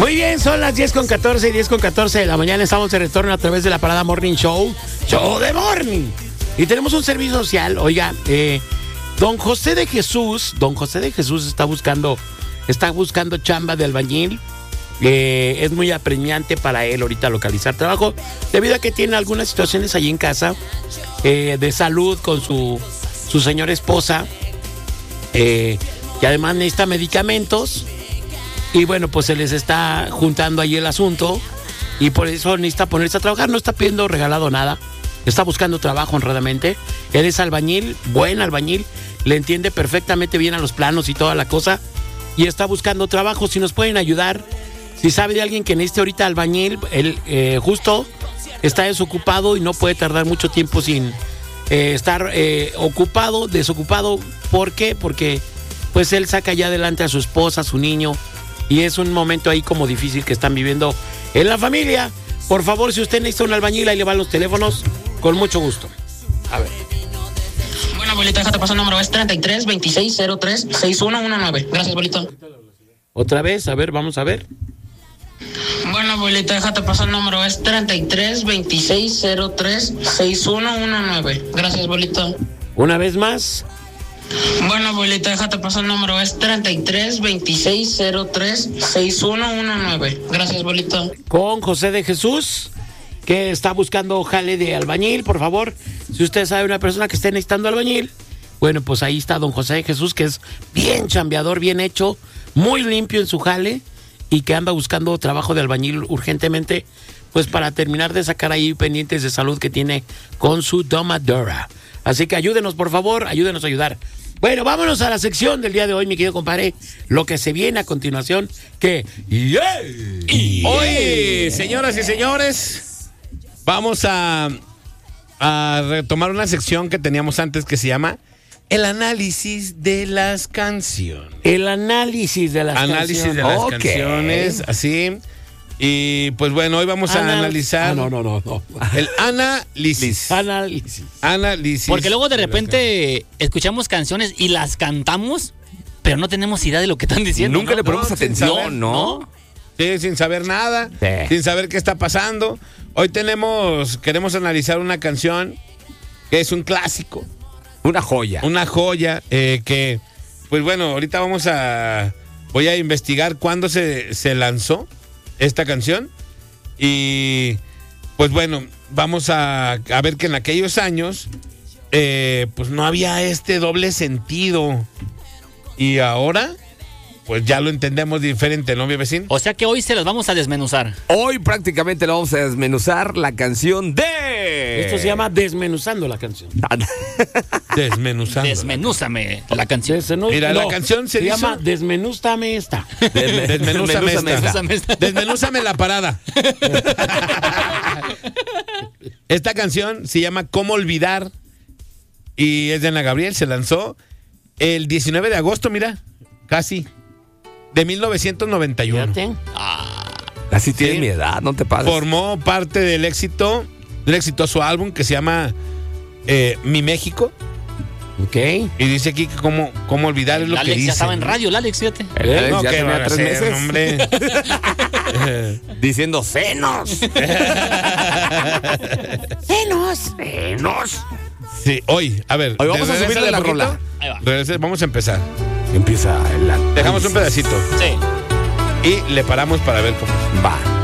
Muy bien, son las 10:14 y 10:14 de la mañana. Estamos de retorno a través de la Parada Morning Show, Show de Morning. Y tenemos un servicio social. Oiga, Don José de Jesús está buscando chamba de albañil. Es muy apremiante para él ahorita localizar trabajo, debido a que tiene algunas situaciones allí en casa, de salud con su señora esposa, y además necesita medicamentos. Y bueno, pues se les está juntando ahí el asunto y por eso necesita ponerse a trabajar. No está pidiendo regalado nada, está buscando trabajo honradamente. Él es albañil, buen albañil, le entiende perfectamente bien a los planos y toda la cosa, y está buscando trabajo. Si nos pueden ayudar, si sabe de alguien que necesite ahorita albañil, él justo está desocupado y no puede tardar mucho tiempo sin estar desocupado. ¿Por qué? Porque pues él saca ya adelante a su esposa, a su niño, y es un momento ahí como difícil que están viviendo en la familia. Por favor, si usted necesita un albañil, ahí le van los teléfonos, con mucho gusto. A ver. Bueno, abuelita, déjate pasar el número, es 33 26 03 6119. Gracias, abuelita. Otra vez, a ver, vamos a ver. Bueno, abuelita, déjate pasar el número, es 33 26 03 6119. Gracias, abuelita. Una vez más. Bueno, abuelita, déjate pasar el número, es 33 26 03 6119. Gracias, abuelita. Con José de Jesús, que está buscando jale de albañil. Por favor, si usted sabe una persona que esté necesitando albañil, bueno, pues ahí está don José de Jesús, que es bien chambeador, bien hecho, muy limpio en su jale, y que anda buscando trabajo de albañil urgentemente, pues para terminar de sacar ahí pendientes de salud que tiene con su domadora. Así que ayúdenos, por favor, ayúdenos a ayudar. Bueno, vámonos a la sección del día de hoy, mi querido compadre. Lo que se viene a continuación, que... Hoy, señoras y señores, vamos a retomar una sección que teníamos antes que se llama El análisis de las canciones. El análisis de las canciones, así. Y pues bueno, hoy vamos a analizar. No. El análisis. Análisis. Porque luego de repente escuchamos canciones y las cantamos, pero no tenemos idea de lo que están diciendo. Nunca le ponemos atención, ¿no? Sí, sin saber nada, sin saber qué está pasando. Hoy queremos analizar una canción que es un clásico. Una joya. Una joya que, pues bueno, ahorita voy a investigar cuándo se lanzó esta canción. Y pues bueno, vamos a ver que en aquellos años pues no había este doble sentido. Y ahora pues ya lo entendemos diferente, ¿no, mi vecino? O sea que hoy se las vamos a desmenuzar. Hoy prácticamente lo vamos a desmenuzar, la canción de... Esto se llama Desmenuzando la canción. Desmenuzando. Desmenúzame la canción. Mira, la canción se llama Desmenúzame esta. Desmenúzame esta. Desmenúzame la parada. Esta canción se llama ¿Cómo olvidar? Y es de Ana Gabriel, se lanzó el 19 de agosto, mira, casi, de 1991. Casi tienes mi edad, no te pases. Formó parte del exitoso álbum que se llama Mi México. Ok. Y dice aquí que cómo olvidar es lo que dice. Ya estaba en radio, el Alex, fíjate. No, ya que tenía 3 meses. Hombre. Diciendo senos. ¡Senos! Sí, hoy vamos a subirle la rola. Ahí va. Vamos a empezar. Empieza el... Dejamos un pedacito. Sí. Y le paramos para ver cómo va.